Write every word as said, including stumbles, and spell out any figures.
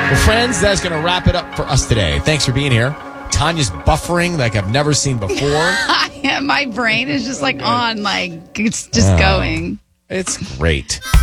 Well, friends, that's going to wrap it up for us today. Thanks for being here. Tanya's buffering like I've never seen before. My brain is just like on, like it's just Oh, going. It's great.